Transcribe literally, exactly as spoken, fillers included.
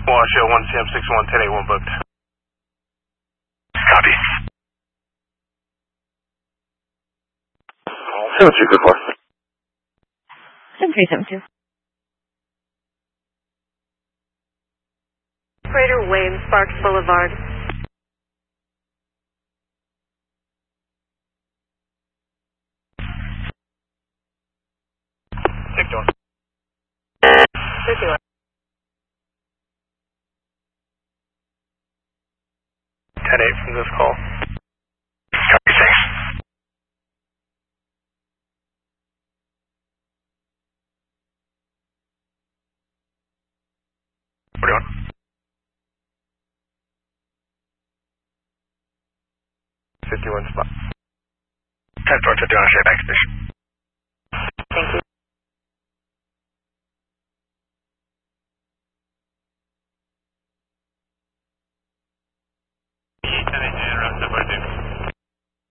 Washoe, one C M six one, ten eight one booked. Copy. seven three, good four. seven three seven two. Operator Wayne, Sparks Boulevard. Take one. fifty-one. ten eight from this call. Copy six. forty-one. fifty-one spot. ten four, fifty-one, stay back station. Thank you. ten eight, interrupt,